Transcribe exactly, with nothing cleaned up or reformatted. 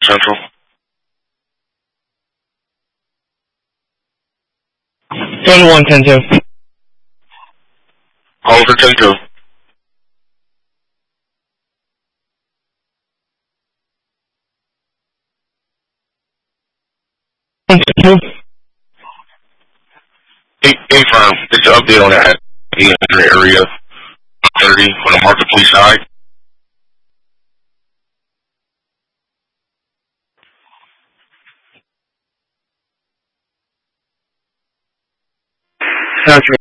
Central. ten one, ten two. Call for ten two. Two. Hey, hey, firm. It's an update on that eight hundred area thirty on the marketplace side. Country.